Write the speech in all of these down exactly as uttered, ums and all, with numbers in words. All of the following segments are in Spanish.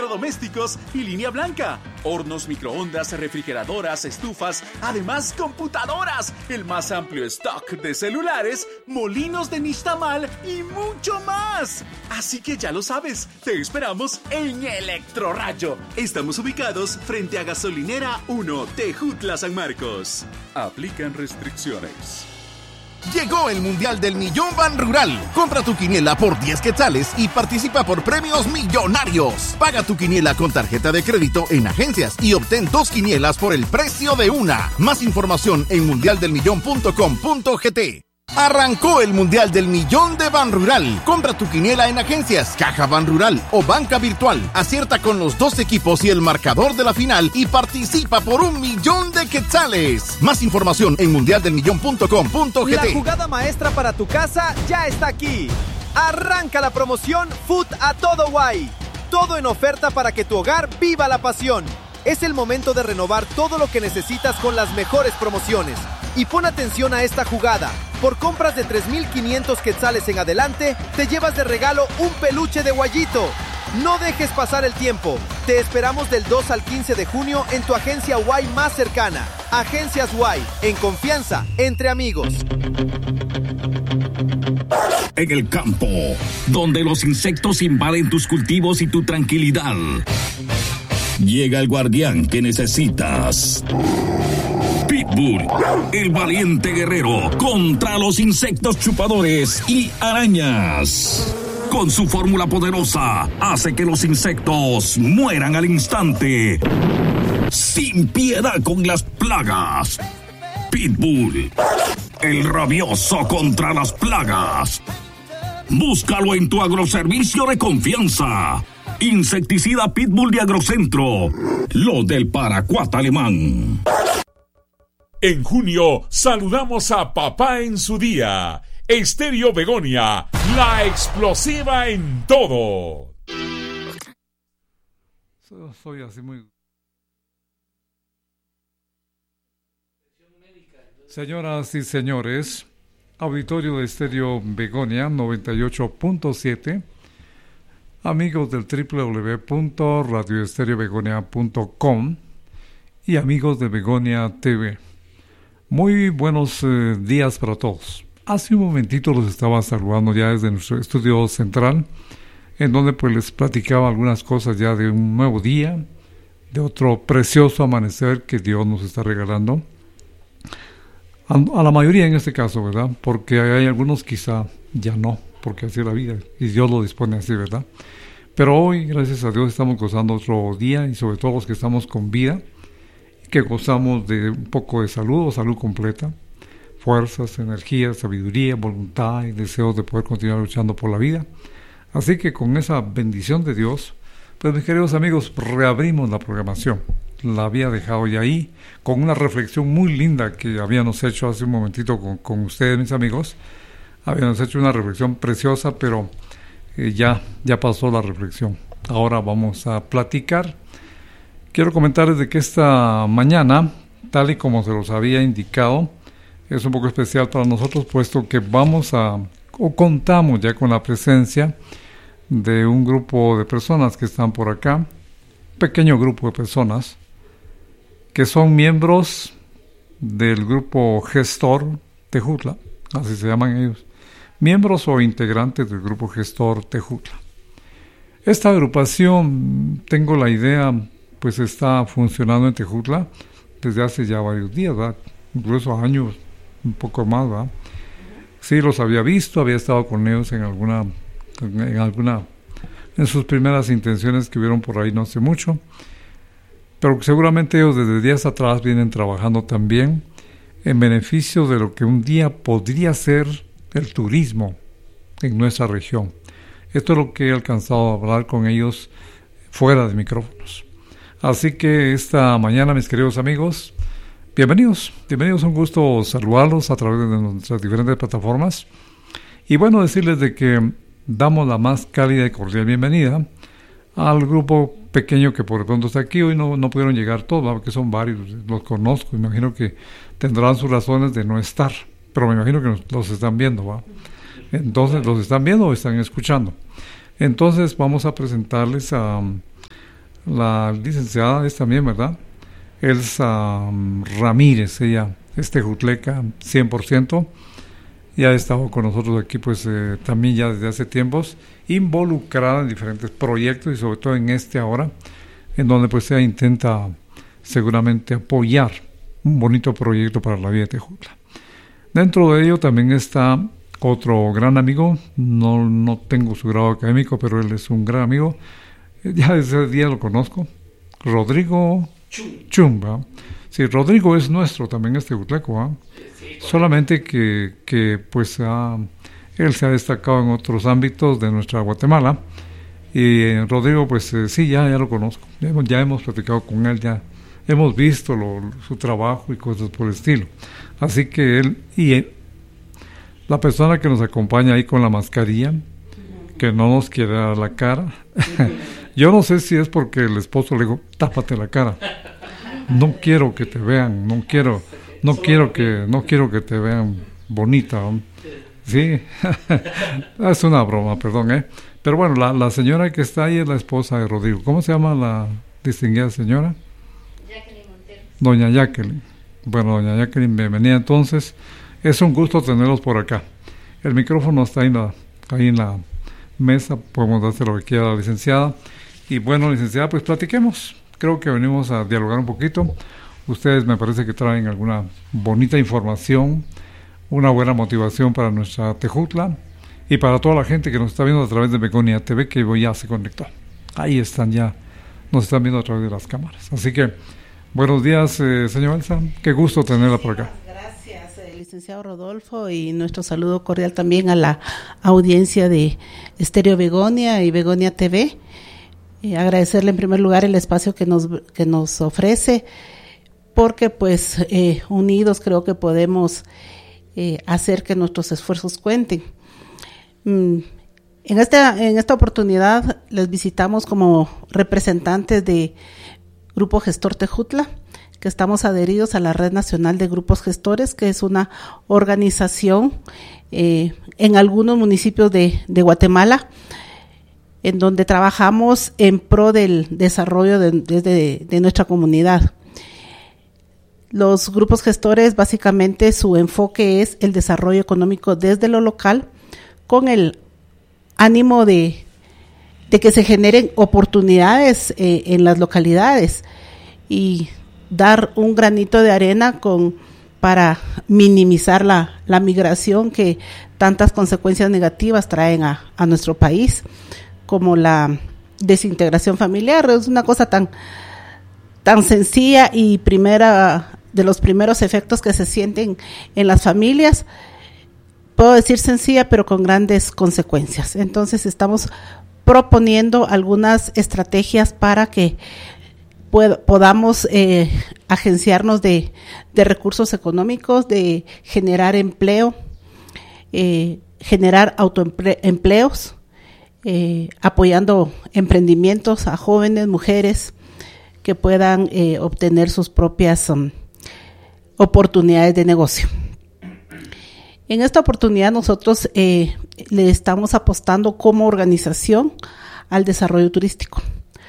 electrodomésticos y línea blanca. Hornos, microondas, refrigeradoras, estufas, además computadoras, el más amplio stock de celulares, molinos de nixtamal y mucho más. Así que ya lo sabes, te esperamos en Electrorayo. Estamos ubicados frente a Gasolinera uno, Tejutla, San Marcos. Aplican restricciones. Llegó el Mundial del Millón Ban Rural. Compra tu quiniela por diez quetzales y participa por premios millonarios. Paga tu quiniela con tarjeta de crédito en agencias y obtén dos quinielas por el precio de una. Más información en mundial del millón punto com punto gt. Arrancó el Mundial del Millón de Ban Rural. Compra tu quiniela en agencias, Caja Ban Rural o banca virtual. Acierta con los dos equipos y el marcador de la final y participa por un millón de quetzales. Más información en mundial del millón punto com punto gt. La jugada maestra para tu casa ya está aquí. Arranca la promoción Food a todo guay. Todo en oferta para que tu hogar viva la pasión. Es el momento de renovar todo lo que necesitas con las mejores promociones. Y pon atención a esta jugada. Por compras de tres mil quinientos quetzales en adelante, te llevas de regalo un peluche de Guayito. No dejes pasar el tiempo. Te esperamos del dos al quince de junio en tu agencia Guay más cercana. Agencias Guay, en confianza, entre amigos. En el campo, donde los insectos invaden tus cultivos y tu tranquilidad, llega el guardián que necesitas. Pitbull, el valiente guerrero contra los insectos chupadores y arañas. Con su fórmula poderosa, hace que los insectos mueran al instante. Sin piedad con las plagas. Pitbull, el rabioso contra las plagas. Búscalo en tu agroservicio de confianza. Insecticida Pitbull de Agrocentro. Lo del paracuat alemán. En junio saludamos a papá en su día. Estéreo Begonia, la explosiva en todo. Soy así muy... Señoras y señores, auditorio de Estéreo Begonia noventa y ocho punto siete, amigos del doble u doble u doble u punto radio estéreo begonia punto com y amigos de Begonia T V. Muy buenos eh, días para todos. Hace un momentito los estaba saludando ya desde nuestro estudio central, en donde pues les platicaba algunas cosas ya de un nuevo día, de otro precioso amanecer que Dios nos está regalando. A, a la mayoría en este caso, ¿verdad? Porque hay algunos quizá ya no, porque así es la vida y Dios lo dispone así, ¿verdad? Pero hoy, gracias a Dios, estamos gozando otro día y sobre todo los que estamos con vida, que gozamos de un poco de salud o salud completa, fuerzas, energía, sabiduría, voluntad y deseos de poder continuar luchando por la vida. Así que con esa bendición de Dios, pues mis queridos amigos, reabrimos la programación. La había dejado ya ahí con una reflexión muy linda que habíamos hecho hace un momentito con, con ustedes, mis amigos. Habíamos hecho una reflexión preciosa, pero eh, ya, ya pasó la reflexión. Ahora vamos a platicar. Quiero comentarles de que esta mañana, tal y como se los había indicado, es un poco especial para nosotros, puesto que vamos a, o contamos ya con la presencia de un grupo de personas que están por acá, un pequeño grupo de personas, que son miembros del grupo Gestor Tejutla, así se llaman ellos, miembros o integrantes del grupo Gestor Tejutla. Esta agrupación, tengo la idea, pues está funcionando en Tejutla desde hace ya varios días, ¿verdad? Incluso años, un poco más, ¿verdad? Sí, los había visto, había estado con ellos en alguna, en alguna, en sus primeras intenciones que hubieron por ahí no hace mucho, pero seguramente ellos desde días atrás vienen trabajando también en beneficio de lo que un día podría ser el turismo en nuestra región. Esto es lo que he alcanzado a hablar con ellos fuera de micrófonos. Así que esta mañana, mis queridos amigos, bienvenidos, bienvenidos, un gusto saludarlos a través de nuestras diferentes plataformas. Y bueno, decirles de que damos la más cálida y cordial bienvenida al grupo pequeño que por pronto está aquí. Hoy no, no pudieron llegar todos, porque son varios, los conozco, imagino que tendrán sus razones de no estar, pero me imagino que los están viendo, ¿va? Entonces, ¿los están viendo o están escuchando? Entonces vamos a presentarles a... La licenciada es también, ¿verdad? Elsa um, Ramírez, ella es tejutleca cien por ciento. Y ha estado con nosotros aquí pues eh, también ya desde hace tiempos, involucrada en diferentes proyectos y sobre todo en este ahora, en donde pues ella intenta seguramente apoyar un bonito proyecto para la vida de Tejutla. Dentro de ello también está otro gran amigo, no, no tengo su grado académico, pero él es un gran amigo, ya desde ese día lo conozco, Rodrigo Chumba. Sí, Rodrigo es nuestro, también es tejutleco, ¿eh? Solamente que, que pues ah, él se ha destacado en otros ámbitos de nuestra Guatemala. Y eh, Rodrigo, pues eh, sí, ya, ya lo conozco, ya hemos, ya hemos platicado con él, ya hemos visto lo, su trabajo y cosas por el estilo. Así que él y él, la persona que nos acompaña ahí con la mascarilla, que no nos quiere dar la cara, yo no sé si es porque el esposo le dijo, tápate la cara. No quiero que te vean, no quiero, no quiero que, no quiero que te vean bonita, ¿no? Sí, es una broma, perdón, ¿eh? Pero bueno, la, la señora que está ahí es la esposa de Rodrigo. ¿Cómo se llama la distinguida señora? Jacqueline Montero. Doña Jacqueline. Bueno, doña Jacqueline, bienvenida entonces. Es un gusto tenerlos por acá. El micrófono está ahí en la, ahí en la mesa, podemos darse lo que quiera a la licenciada. Y bueno, licenciada, pues platiquemos. Creo que venimos a dialogar un poquito. Ustedes me parece que traen alguna bonita información, una buena motivación para nuestra Tejutla y para toda la gente que nos está viendo a través de Begonia T V, que ya se conectó. Ahí están ya, nos están viendo a través de las cámaras. Así que, buenos días, eh, señor Elsa. Qué gusto tenerla por acá. Gracias, eh, licenciado Rodolfo, y nuestro saludo cordial también a la audiencia de Estéreo Begonia y Begonia T V. Eh, agradecerle en primer lugar el espacio que nos que nos ofrece, porque pues eh, unidos creo que podemos eh, hacer que nuestros esfuerzos cuenten. Mm, en esta en esta oportunidad les visitamos como representantes de Grupo Gestor Tejutla, que estamos adheridos a la Red Nacional de Grupos Gestores, que es una organización eh, en algunos municipios de, de Guatemala, en donde trabajamos en pro del desarrollo de, de, de nuestra comunidad. Los grupos gestores, básicamente, su enfoque es el desarrollo económico desde lo local, con el ánimo de, de que se generen oportunidades eh, en las localidades y dar un granito de arena con para minimizar la, la migración que tantas consecuencias negativas traen a, a nuestro país, como la desintegración familiar. Es una cosa tan, tan sencilla y primera de los primeros efectos que se sienten en las familias. Puedo decir sencilla, pero con grandes consecuencias. Entonces estamos proponiendo algunas estrategias para que pod- podamos eh, agenciarnos de, de recursos económicos, de generar empleo, eh, generar autoempleos, Eh, apoyando emprendimientos a jóvenes, mujeres que puedan eh, obtener sus propias um, oportunidades de negocio. En esta oportunidad nosotros eh, le estamos apostando como organización al desarrollo turístico,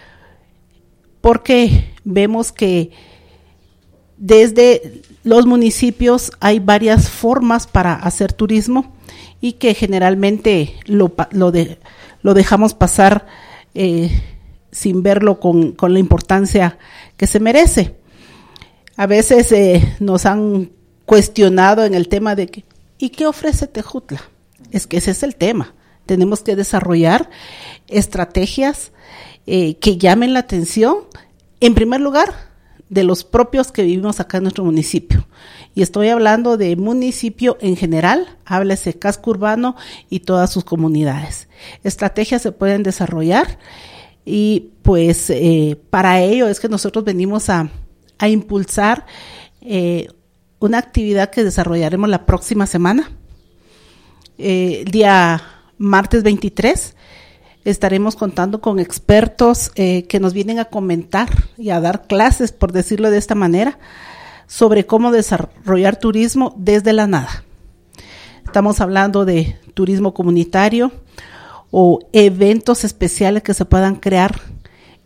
porque vemos que desde los municipios hay varias formas para hacer turismo y que generalmente lo, lo de lo dejamos pasar eh, sin verlo con, con la importancia que se merece. A veces eh, nos han cuestionado en el tema de que, ¿y qué ofrece Tejutla? Es que ese es el tema. Tenemos que desarrollar estrategias eh, que llamen la atención, en primer lugar, de los propios que vivimos acá en nuestro municipio. Y estoy hablando de municipio en general, háblese casco urbano y todas sus comunidades. Estrategias se pueden desarrollar y pues eh, para ello es que nosotros venimos a, a impulsar eh, una actividad que desarrollaremos la próxima semana. Eh, el día martes veintitrés estaremos contando con expertos eh, que nos vienen a comentar y a dar clases, por decirlo de esta manera, sobre cómo desarrollar turismo desde la nada. Estamos hablando de turismo comunitario o eventos especiales que se puedan crear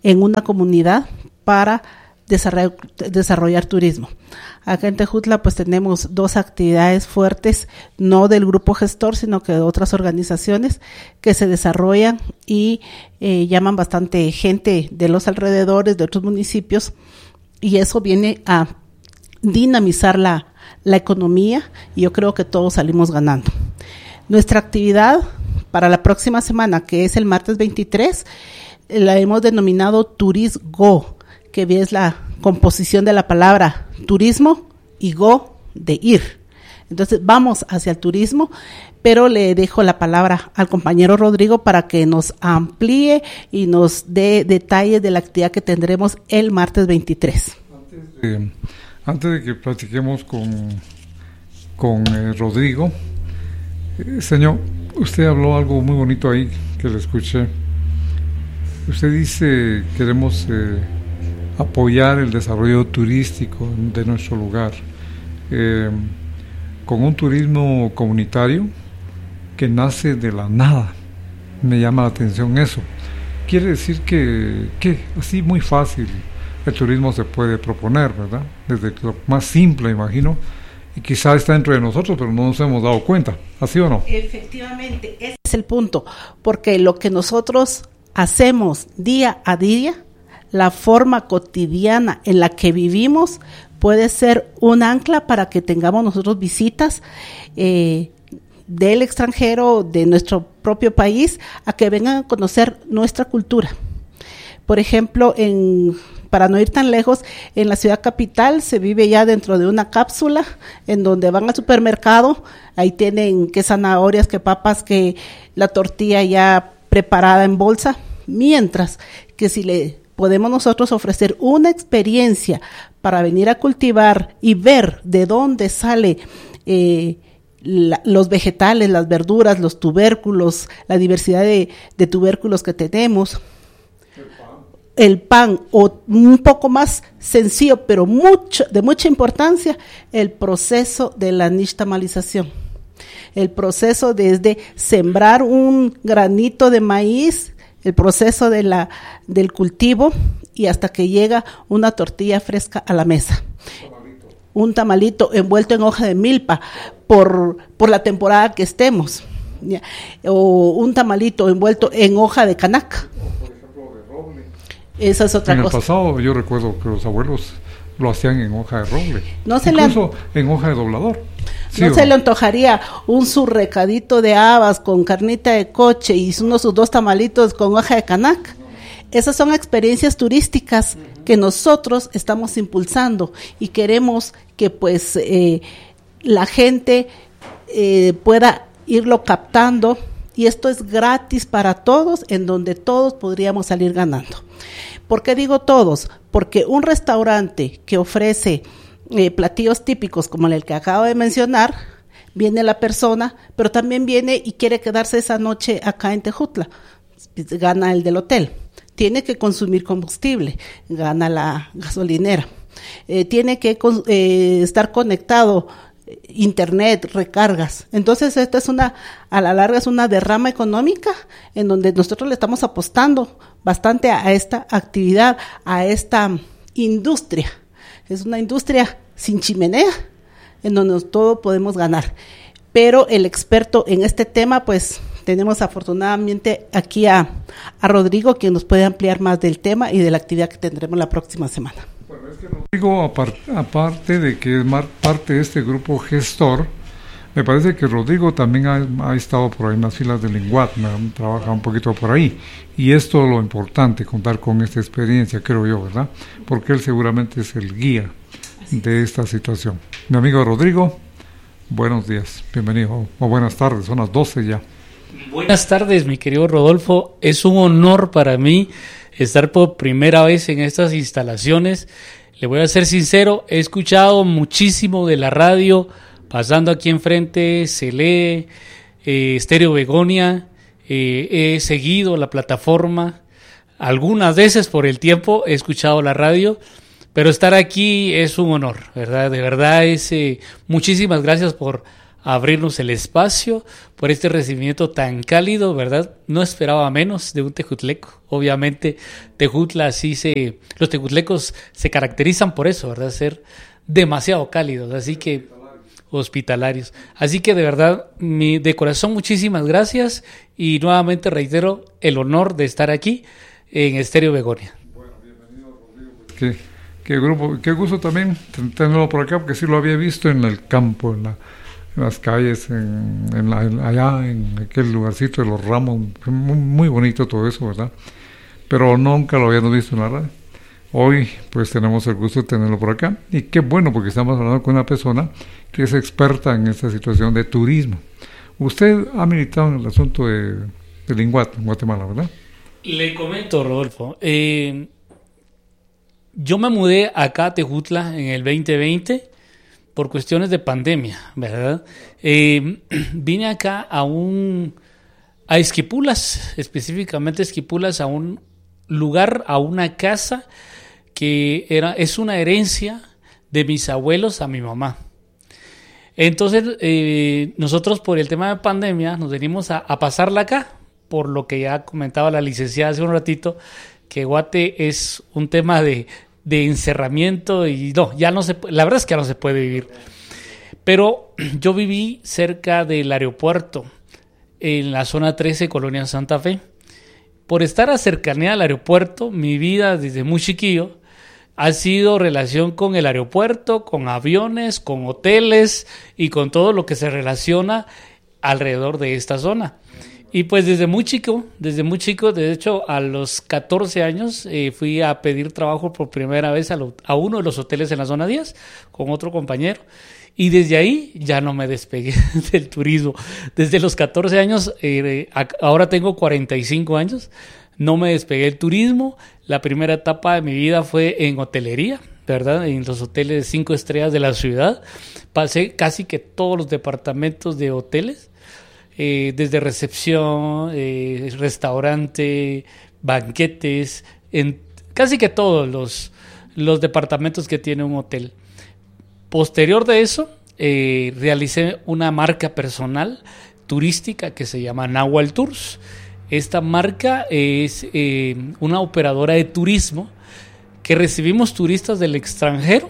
en una comunidad para desarrollar, desarrollar turismo. Acá en Tejutla pues tenemos dos actividades fuertes, no del grupo gestor, sino que de otras organizaciones que se desarrollan y eh, llaman bastante gente de los alrededores, de otros municipios, y eso viene a dinamizar la, la economía, y yo creo que todos salimos ganando. Nuestra actividad para la próxima semana, que es el martes veintitrés, la hemos denominado Turisgo, que es la composición de la palabra turismo y go de ir. Entonces vamos hacia el turismo, pero le dejo la palabra al compañero Rodrigo para que nos amplíe y nos dé detalles de la actividad que tendremos el martes veintitrés. Antes de, antes de que platiquemos con, con eh, Rodrigo, eh, señor, usted habló algo muy bonito ahí que le escuché. Usted dice, queremos eh, apoyar el desarrollo turístico de nuestro lugar, eh, con un turismo comunitario que nace de la nada. Me llama la atención eso. Quiere decir que, que así muy fácil el turismo se puede proponer, ¿verdad? Desde lo más simple, imagino, y quizá está dentro de nosotros, pero no nos hemos dado cuenta. ¿Así o no? Efectivamente, ese es el punto, porque lo que nosotros hacemos día a día, la forma cotidiana en la que vivimos, puede ser un ancla para que tengamos nosotros visitas eh, del extranjero, de nuestro propio país, a que vengan a conocer nuestra cultura. Por ejemplo, en, para no ir tan lejos, en la ciudad capital se vive ya dentro de una cápsula, en donde van al supermercado, ahí tienen que zanahorias, que papas, que la tortilla ya preparada en bolsa, mientras que si le podemos nosotros ofrecer una experiencia para venir a cultivar y ver de dónde sale eh, la, los vegetales, las verduras, los tubérculos, la diversidad de, de tubérculos que tenemos, el pan, o un poco más sencillo, pero mucho, de mucha importancia, el proceso de la nixtamalización. El proceso desde sembrar un granito de maíz, el proceso de la, del cultivo, y hasta que llega una tortilla fresca a la mesa. Tamalito. Un tamalito envuelto en hoja de milpa por, por la temporada que estemos. ¿Ya? O un tamalito envuelto en hoja de canac. Por ejemplo, de roble. Esa es otra en cosa. En el pasado yo recuerdo que los abuelos lo hacían en hoja de roble. No se Incluso le... en hoja de doblador. ¿Sí no o se no? le antojaría un surrecadito de habas con carnita de coche y unos sus dos tamalitos con hoja de canac. Esas son experiencias turísticas que nosotros estamos impulsando y queremos que pues eh, la gente eh, pueda irlo captando, y esto es gratis para todos, en donde todos podríamos salir ganando. ¿Por qué digo todos? Porque un restaurante que ofrece eh, platillos típicos como el que acabo de mencionar, viene la persona, pero también viene y quiere quedarse esa noche acá en Tejutla, gana el del hotel. Tiene que consumir combustible, gana la gasolinera. Eh, tiene que eh, estar conectado, internet, recargas. Entonces, esto es una, a la larga es una derrama económica en donde nosotros le estamos apostando bastante a esta actividad, a esta industria. Es una industria sin chimenea, en donde todo podemos ganar. Pero el experto en este tema, pues, tenemos afortunadamente aquí a, a Rodrigo, quien nos puede ampliar más del tema y de la actividad que tendremos la próxima semana. Bueno, es que Rodrigo, aparte, aparte de que es parte de este grupo gestor, me parece que Rodrigo también ha, ha estado por ahí en las filas del INGUAT, trabaja un poquito por ahí, y es todo lo importante, contar con esta experiencia, creo yo, ¿verdad? Porque él seguramente es el guía de esta situación. Mi amigo Rodrigo, buenos días, bienvenido, o buenas tardes, son las doce ya. Buenas tardes, mi querido Rodolfo. Es un honor para mí estar por primera vez en estas instalaciones. Le voy a ser sincero, he escuchado muchísimo de la radio, pasando aquí enfrente, se lee, eh, Estéreo Begonia, eh, he seguido la plataforma, algunas veces por el tiempo he escuchado la radio, pero estar aquí es un honor, ¿verdad? De verdad, es, eh, muchísimas gracias por abrirnos el espacio, por este recibimiento tan cálido, ¿verdad? No esperaba menos de un tejutleco. Obviamente, Tejutla sí se, los tejutlecos se caracterizan por eso, ¿verdad? Ser demasiado cálidos, así que hospitalarios. Así que de verdad, mi, de corazón, muchísimas gracias y nuevamente reitero el honor de estar aquí en Estéreo Begonia. Bueno, bienvenido, Rodrigo. Qué, qué grupo, qué gusto también tenerlo por acá, porque sí lo había visto en el campo, en, la, en las calles, en, en la, en, allá en aquel lugarcito de los ramos, muy, muy bonito todo eso, ¿verdad? Pero nunca lo habíamos visto en la radio. Hoy pues tenemos el gusto de tenerlo por acá y qué bueno, porque estamos hablando con una persona que es experta en esta situación de turismo. Usted ha militado en el asunto de, de Linguat, en Guatemala, ¿verdad? Le comento, Rodolfo, eh, yo me mudé acá a Tejutla en el veinte veinte por cuestiones de pandemia, ¿verdad? Eh, vine acá a un a Esquipulas, específicamente Esquipulas, a un lugar, a una casa que era, es una herencia de mis abuelos a mi mamá. Entonces, eh, nosotros por el tema de pandemia nos venimos a, a pasarla acá, por lo que ya comentaba la licenciada hace un ratito, que Guate es un tema de, de encerramiento y no, ya no se, la verdad es que ya no se puede vivir. Pero yo viví cerca del aeropuerto, en la zona trece, Colonia Santa Fe. Por estar a cercanía al aeropuerto, mi vida desde muy chiquillo ha sido relación con el aeropuerto, con aviones, con hoteles y con todo lo que se relaciona alrededor de esta zona. Y pues desde muy chico, desde muy chico, de hecho a los catorce años eh, fui a pedir trabajo por primera vez a, lo, a uno de los hoteles en la zona diez con otro compañero. Y desde ahí ya no me despegué del turismo. Desde los catorce años, eh, ahora tengo cuarenta y cinco años, no me despegué del turismo. La primera etapa de mi vida fue en hotelería, ¿verdad? En los hoteles de cinco estrellas de la ciudad. Pasé casi que todos los departamentos de hoteles, eh, desde recepción, eh, restaurante, banquetes, en casi que todos los, los departamentos que tiene un hotel. Posterior de eso, eh, realicé una marca personal turística que se llama Nahual Tours. Esta marca es eh, una operadora de turismo que recibimos turistas del extranjero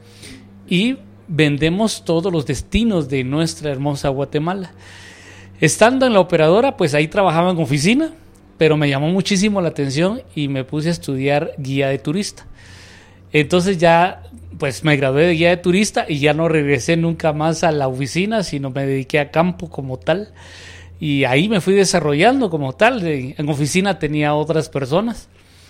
y vendemos todos los destinos de nuestra hermosa Guatemala. Estando en la operadora, pues ahí trabajaba en oficina, pero me llamó muchísimo la atención y me puse a estudiar guía de turista. Entonces ya pues me gradué de guía de turista y ya no regresé nunca más a la oficina, sino me dediqué a campo como tal. Y ahí me fui desarrollando como tal. En oficina tenía otras personas.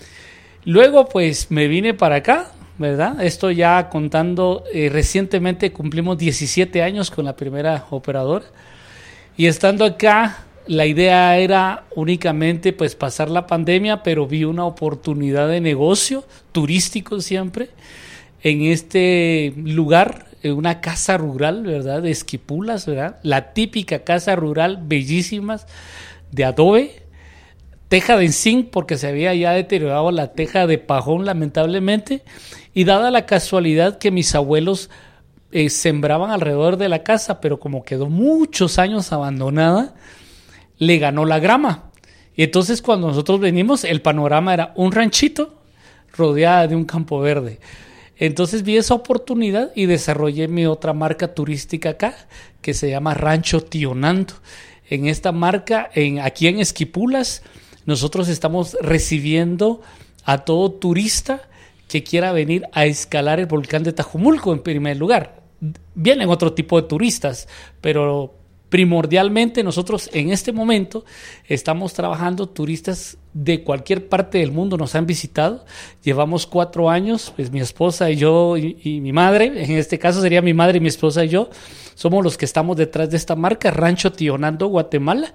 Luego pues me vine para acá, ¿verdad? Esto ya contando, eh, recientemente cumplimos diecisiete años con la primera operadora. Y estando acá, la idea era únicamente pues pasar la pandemia, pero vi una oportunidad de negocio turístico siempre en este lugar, en una casa rural, ¿verdad? De Esquipulas, ¿verdad? La típica casa rural, bellísimas, de adobe, teja de zinc, porque se había ya deteriorado la teja de pajón, lamentablemente, y dada la casualidad que mis abuelos eh, sembraban alrededor de la casa, pero como quedó muchos años abandonada, le ganó la grama. Y entonces cuando nosotros venimos, el panorama era un ranchito rodeada de un campo verde. Entonces vi esa oportunidad y desarrollé mi otra marca turística acá, que se llama Rancho Tionando. En esta marca, en, aquí en Esquipulas, nosotros estamos recibiendo a todo turista que quiera venir a escalar el volcán de Tajumulco en primer lugar. Vienen otro tipo de turistas, pero primordialmente nosotros en este momento estamos trabajando turistas de cualquier parte del mundo, nos han visitado. Llevamos cuatro años, pues mi esposa y yo y, y mi madre, en este caso sería mi madre y mi esposa y yo, somos los que estamos detrás de esta marca, Rancho Tionando, Guatemala,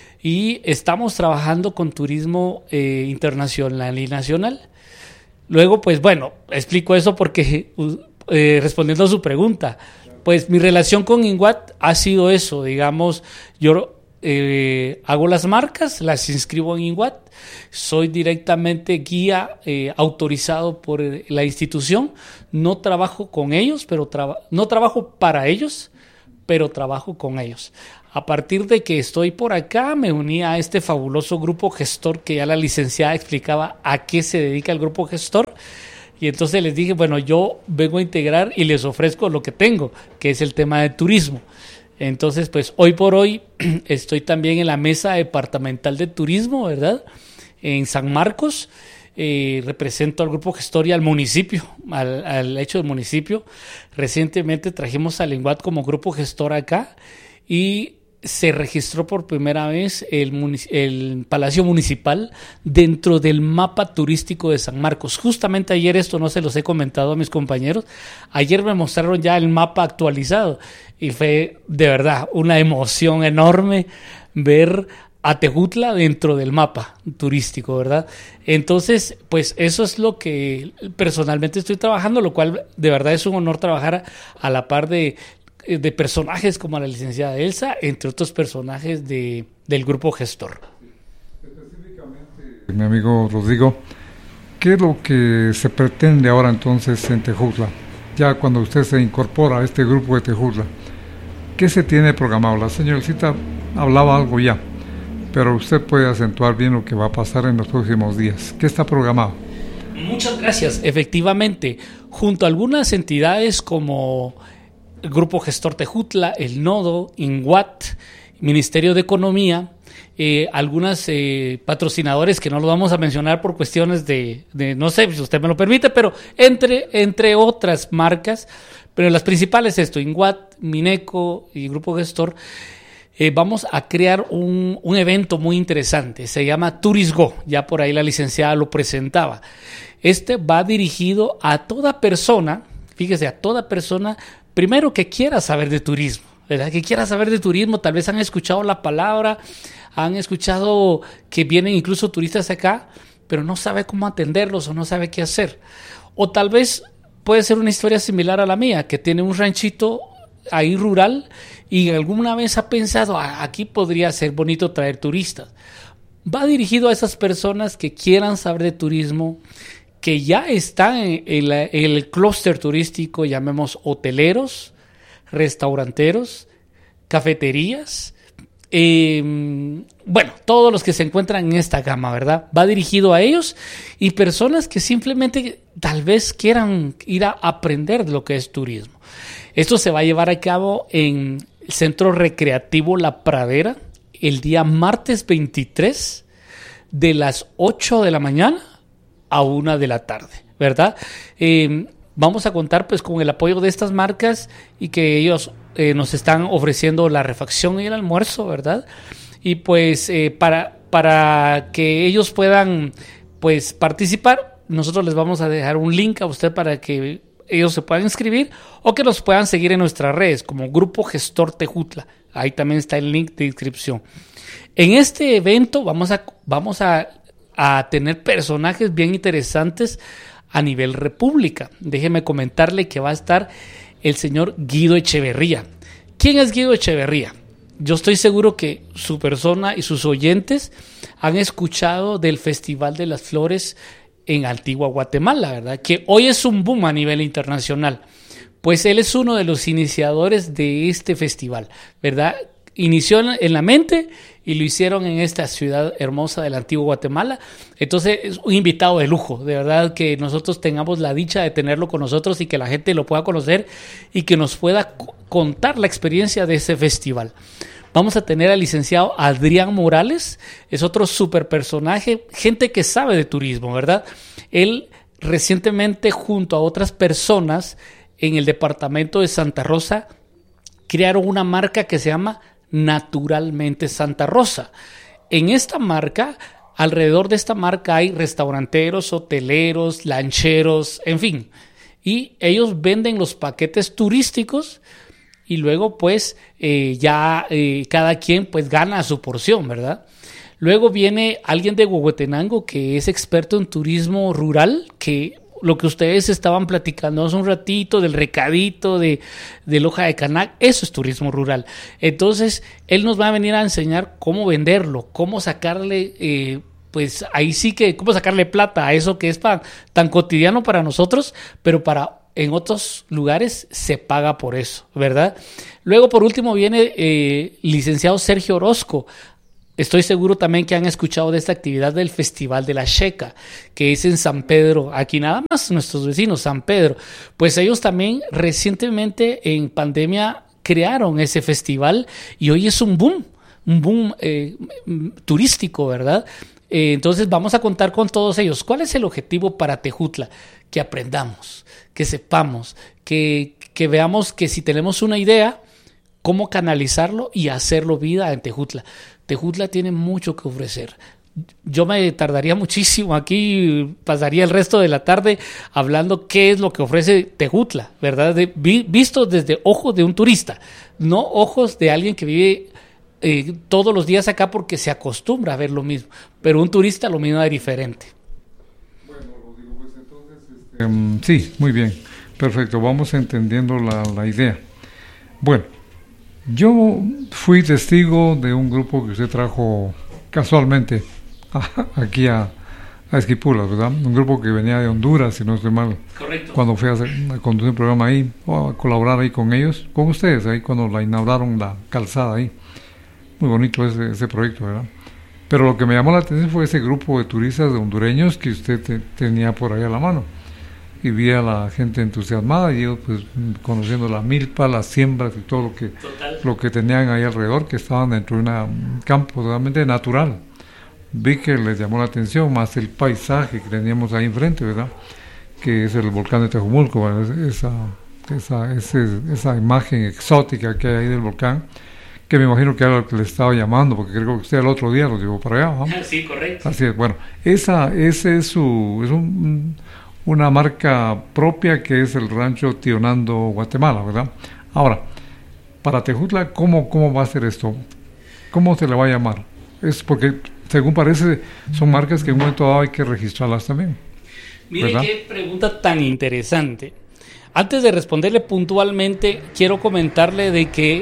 y estamos trabajando con turismo eh, internacional y nacional. Luego, pues bueno, explico eso porque eh, respondiendo a su pregunta, pues mi relación con Linguat ha sido eso, digamos, yo eh, hago las marcas, las inscribo en Linguat, soy directamente guía eh, autorizado por la institución, no trabajo con ellos, pero traba- no trabajo para ellos, pero trabajo con ellos. A partir de que estoy por acá, me uní a este fabuloso grupo gestor que ya la licenciada explicaba a qué se dedica el grupo gestor. Y entonces les dije, bueno, yo vengo a integrar y les ofrezco lo que tengo, que es el tema de turismo. Entonces, pues hoy por hoy estoy también en la mesa departamental de turismo, ¿verdad? En San Marcos. Eh, represento al grupo gestor y al municipio, al, al hecho del municipio. Recientemente trajimos a Lenguat como grupo gestor acá y se registró por primera vez el, munic- el Palacio Municipal dentro del mapa turístico de San Marcos. Justamente ayer, esto no se los he comentado a mis compañeros, ayer me mostraron ya el mapa actualizado y fue de verdad una emoción enorme ver a Tejutla dentro del mapa turístico, ¿verdad? Entonces, pues eso es lo que personalmente estoy trabajando, lo cual de verdad es un honor trabajar a, a la par de, de personajes como la licenciada Elsa, entre otros personajes de, del grupo gestor. Específicamente, mi amigo Rodrigo, ¿qué es lo que se pretende ahora entonces en Tejutla? Ya cuando usted se incorpora a este grupo de Tejutla, ¿qué se tiene programado? La señorita hablaba algo ya, pero usted puede acentuar bien lo que va a pasar en los próximos días. ¿Qué está programado? Muchas gracias. Efectivamente, junto a algunas entidades como el Grupo Gestor Tejutla, el Nodo, INGUAT, Ministerio de Economía, eh, algunas eh, patrocinadores que no los vamos a mencionar por cuestiones de, de, no sé si usted me lo permite, pero entre, entre otras marcas, pero las principales esto, INGUAT, Mineco y Grupo Gestor. Eh, vamos a crear un, un evento muy interesante, se llama Turisgo, ya por ahí la licenciada lo presentaba. Este va dirigido a toda persona, fíjese, a toda persona, primero que quiera saber de turismo, ¿verdad? Que quiera saber de turismo, tal vez han escuchado la palabra, han escuchado que vienen incluso turistas acá, pero no sabe cómo atenderlos o no sabe qué hacer. O tal vez puede ser una historia similar a la mía, que tiene un ranchito ahí rural y alguna vez ha pensado, ah, aquí podría ser bonito traer turistas. Va dirigido a esas personas que quieran saber de turismo, que ya están en, en, la, en el clúster turístico, llamemos hoteleros, restauranteros, cafeterías, eh, bueno, todos los que se encuentran en esta gama, ¿verdad? Va dirigido a ellos y personas que simplemente tal vez quieran ir a aprender de lo que es turismo. Esto se va a llevar a cabo en el Centro Recreativo La Pradera el día martes veintitrés de las ocho de la mañana a una de la tarde, ¿verdad? Eh, vamos a contar pues con el apoyo de estas marcas y que ellos eh, nos están ofreciendo la refacción y el almuerzo, ¿verdad? Y pues eh, para, para que ellos puedan pues participar, nosotros les vamos a dejar un link a usted para que ellos se puedan inscribir o que nos puedan seguir en nuestras redes como Grupo Gestor Tejutla. Ahí también está el link de inscripción. En este evento vamos a, vamos a, a tener personajes bien interesantes a nivel república. Déjeme comentarle que va a estar el señor Guido Echeverría. ¿Quién es Guido Echeverría? Yo estoy seguro que su persona y sus oyentes han escuchado del Festival de las Flores en Antigua Guatemala, ¿verdad? Que hoy es un boom a nivel internacional. Pues él es uno de los iniciadores de este festival, ¿verdad? Inició en la mente y lo hicieron en esta ciudad hermosa de la Antigua Guatemala. Entonces es un invitado de lujo, de verdad que nosotros tengamos la dicha de tenerlo con nosotros y que la gente lo pueda conocer y que nos pueda contar la experiencia de ese festival. Vamos a tener al licenciado Adrián Morales, es otro super personaje, gente que sabe de turismo, ¿verdad? Él recientemente junto a otras personas en el departamento de Santa Rosa crearon una marca que se llama Naturalmente Santa Rosa. En esta marca, alrededor de esta marca hay restauranteros, hoteleros, lancheros, en fin. Y ellos venden los paquetes turísticos y luego pues eh, ya eh, cada quien pues gana su porción, ¿verdad? Luego viene alguien de Huehuetenango que es experto en turismo rural, que lo que ustedes estaban platicando hace un ratito del recadito de, de Loja de Canac, eso es turismo rural. Entonces, él nos va a venir a enseñar cómo venderlo, cómo sacarle, eh, pues ahí sí que, cómo sacarle plata a eso que es pa, tan cotidiano para nosotros, pero para en otros lugares se paga por eso, ¿verdad? Luego, por último, viene eh, licenciado Sergio Orozco. Estoy seguro también que han escuchado de esta actividad del Festival de la Checa, que es en San Pedro, aquí nada más, nuestros vecinos, San Pedro. Pues ellos también recientemente en pandemia crearon ese festival y hoy es un boom, un boom eh, turístico, ¿verdad? Eh, entonces vamos a contar con todos ellos. ¿Cuál es el objetivo para Tejutla? Que aprendamos, que sepamos, que, que veamos que si tenemos una idea, cómo canalizarlo y hacerlo vida en Tejutla. Tejutla tiene mucho que ofrecer. Yo me tardaría muchísimo aquí, pasaría el resto de la tarde hablando qué es lo que ofrece Tejutla, ¿verdad? De, vi, visto desde ojos de un turista, no ojos de alguien que vive eh, todos los días acá porque se acostumbra a ver lo mismo, pero un turista lo mismo es diferente. Bueno, Rodrigo, pues entonces... Este, um, sí, muy bien, perfecto, vamos entendiendo la, la idea. Bueno, yo fui testigo de un grupo que usted trajo casualmente a, aquí a, a Esquipulas, ¿verdad? Un grupo que venía de Honduras, si no estoy mal. Correcto. Cuando fui a, hacer, a conducir un programa ahí, o a colaborar ahí con ellos, con ustedes, ahí cuando la inauguraron la calzada ahí. Muy bonito ese, ese proyecto, ¿verdad? Pero lo que me llamó la atención fue ese grupo de turistas de hondureños que usted te, tenía por ahí a la mano. Y vi a la gente entusiasmada y ellos pues conociendo la milpa, las siembras y todo lo que Total. lo que tenían ahí alrededor, que estaban dentro de una, un campo totalmente natural. Vi que les llamó la atención más el paisaje que teníamos ahí enfrente, ¿verdad? Que es el volcán de Tejumulco, esa, esa, ese, esa imagen exótica que hay ahí del volcán, que me imagino que era lo que le estaba llamando, porque creo que usted el otro día lo llevó para allá, ¿no? Sí, correcto. Así es, bueno, esa, ese es su, es un, una marca propia que es el rancho Tionando Guatemala, ¿verdad? Ahora, para Tejutla, ¿cómo, cómo va a ser esto? ¿Cómo se le va a llamar? Es porque, según parece, son marcas que en un momento dado hay que registrarlas también. Mire qué pregunta tan interesante. Antes de responderle puntualmente, quiero comentarle de que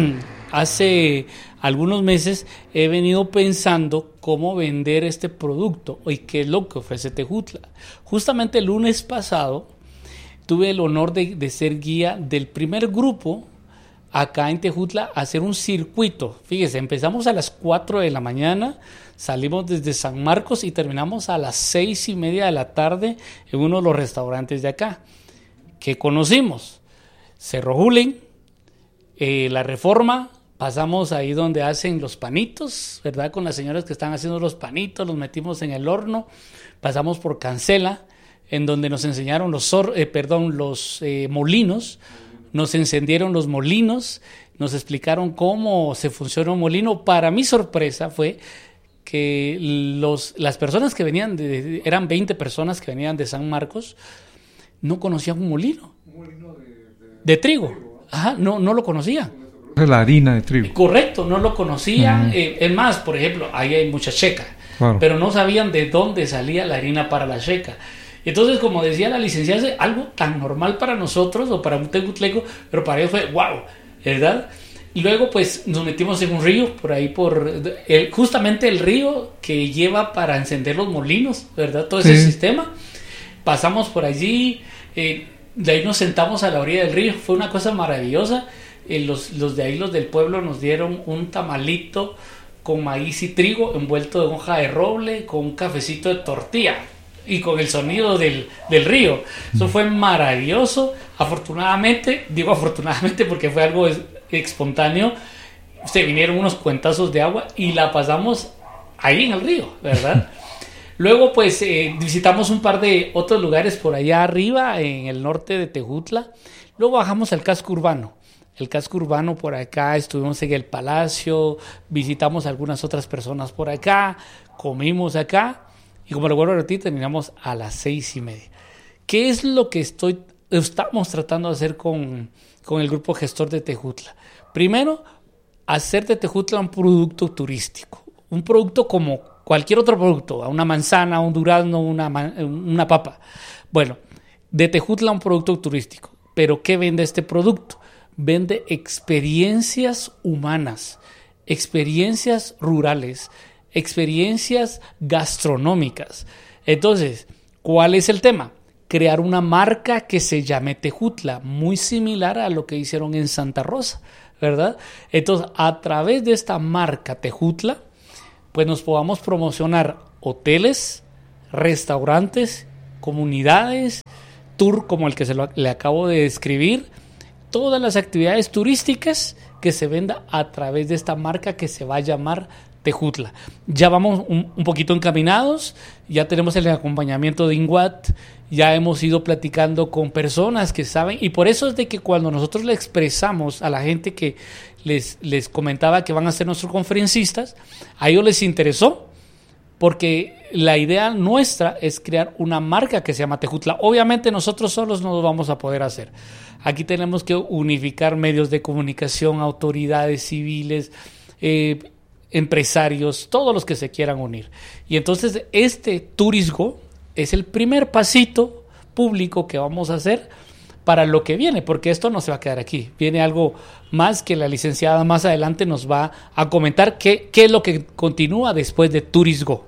hace algunos meses he venido pensando cómo vender este producto y qué es lo que ofrece Tejutla. Justamente el lunes pasado tuve el honor de, de ser guía del primer grupo acá en Tejutla a hacer un circuito. Fíjese, empezamos a las cuatro de la mañana, salimos desde San Marcos y terminamos a las seis y media de la tarde en uno de los restaurantes de acá. ¿Qué conocimos? Cerro Julen, eh, La Reforma. Pasamos ahí donde hacen los panitos, ¿verdad? Con las señoras que están haciendo los panitos, los metimos en el horno. Pasamos por Cancela, en donde nos enseñaron los, eh, perdón, los eh, molinos. Nos encendieron los molinos, nos explicaron cómo se funciona un molino. Para mi sorpresa fue que los, las personas que venían, de, eran veinte personas que venían de San Marcos, no conocían un molino. Un molino de, de, de trigo. trigo. Ajá, no, no lo conocían. La harina de trigo. Correcto, no lo conocían. Uh-huh. Eh, es más, por ejemplo, ahí hay mucha checa, claro, pero no sabían de dónde salía la harina para la checa. Entonces, como decía la licenciada, es algo tan normal para nosotros o para un tejutleco, pero para ellos fue wow, ¿verdad? Y luego, pues, nos metimos en un río, por ahí, por el, justamente el río que lleva para encender los molinos, ¿verdad? Todo ese sí. sistema. Pasamos por allí, eh, de ahí nos sentamos a la orilla del río, fue una cosa maravillosa. Eh, los, los de ahí, los del pueblo, nos dieron un tamalito con maíz y trigo envuelto de hoja de roble, con un cafecito de tortilla y con el sonido del, del río. Eso fue maravilloso. Afortunadamente, digo afortunadamente porque fue algo es, espontáneo, se vinieron unos cuentazos de agua y la pasamos ahí en el río, ¿verdad? Luego, pues, eh, visitamos un par de otros lugares por allá arriba, en el norte de Tejutla. Luego bajamos al casco urbano. El casco urbano por acá, estuvimos en el Palacio, visitamos a algunas otras personas por acá, comimos acá y como lo vuelvo a repetir, terminamos a las seis y media. ¿Qué es lo que estoy, estamos tratando de hacer con, con el grupo gestor de Tejutla? Primero, hacer de Tejutla un producto turístico, un producto como cualquier otro producto, una manzana, un durazno, una, una papa. Bueno, de Tejutla un producto turístico, pero ¿qué vende este producto? Vende experiencias humanas, experiencias rurales, experiencias gastronómicas. Entonces, ¿cuál es el tema? crear una marca que se llame Tejutla, muy similar a lo que hicieron en Santa Rosa, ¿verdad? Entonces, a través de esta marca Tejutla, pues nos podamos promocionar hoteles, restaurantes, comunidades, tour como el que se lo, le acabo de describir, todas las actividades turísticas que se venda a través de esta marca que se va a llamar Tejutla. Ya vamos un, un poquito encaminados, ya tenemos el acompañamiento de INWAT, ya hemos ido platicando con personas que saben, y por eso es de que cuando nosotros le expresamos a la gente que les, les comentaba que van a ser nuestros conferencistas, a ellos les interesó, porque la idea nuestra es crear una marca que se llama Tejutla. Obviamente nosotros solos no lo vamos a poder hacer. Aquí tenemos que unificar medios de comunicación, autoridades civiles, eh, empresarios, todos los que se quieran unir. Y entonces este Turisgo es el primer pasito público que vamos a hacer para lo que viene, porque esto no se va a quedar aquí. Viene algo más que la licenciada más adelante nos va a comentar qué, qué es lo que continúa después de Turisgo.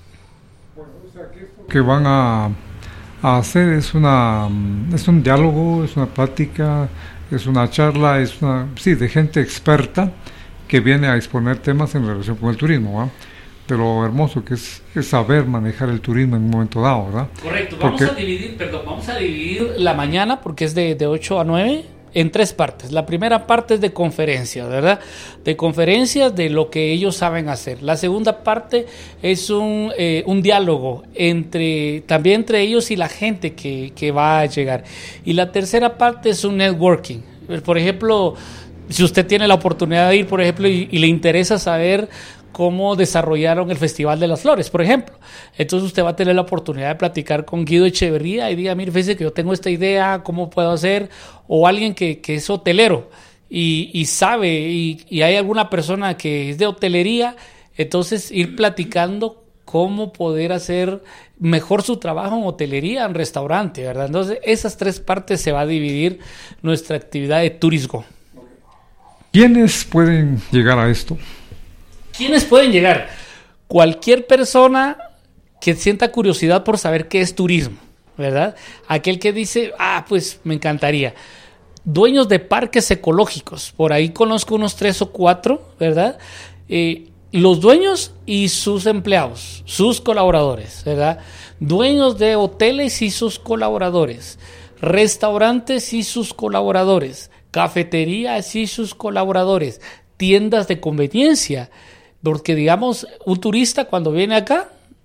Bueno, o sea, que esto que van a, a hacer es una es un diálogo, es una plática, es una charla, es una sí de gente experta que viene a exponer temas en relación con el turismo, ¿verdad? De lo hermoso que es, es saber manejar el turismo en un momento dado, ¿verdad? Correcto, vamos porque... a dividir, perdón, vamos a dividir la mañana, porque es de, de ocho a nueve, en tres partes. La primera parte es de conferencias, ¿verdad? De conferencias de lo que ellos saben hacer. La segunda parte es un, eh, un diálogo entre, también entre ellos y la gente que, que va a llegar. Y la tercera parte es un networking. Por ejemplo, si usted tiene la oportunidad de ir, por ejemplo, y, y le interesa saber cómo desarrollaron el Festival de las Flores, por ejemplo. Entonces usted va a tener la oportunidad de platicar con Guido Echeverría y diga, mire, fíjese que yo tengo esta idea, ¿cómo puedo hacer? O alguien que, que es hotelero y, y sabe, y, y hay alguna persona que es de hotelería, entonces ir platicando cómo poder hacer mejor su trabajo en hotelería, en restaurante, ¿verdad? Entonces esas tres partes se va a dividir nuestra actividad de Turisgo. ¿Quiénes pueden llegar a esto? ¿Quiénes pueden llegar? Cualquier persona que sienta curiosidad por saber qué es turismo, ¿verdad? Aquel que dice, ah, pues me encantaría. Dueños de parques ecológicos, por ahí conozco unos tres o cuatro, ¿verdad? Eh, los dueños y sus empleados, sus colaboradores, ¿verdad? Dueños de hoteles y sus colaboradores, restaurantes y sus colaboradores, cafeterías y sus colaboradores, tiendas de conveniencia. Porque, digamos, un turista cuando viene acá